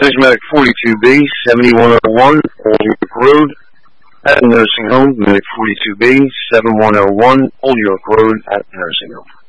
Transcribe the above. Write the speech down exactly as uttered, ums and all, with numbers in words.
This is Medic forty-two B, seventy-one oh one, Old York Road, at the nursing home. Medic forty-two B, seventy-one oh one, Old York Road, at the nursing home.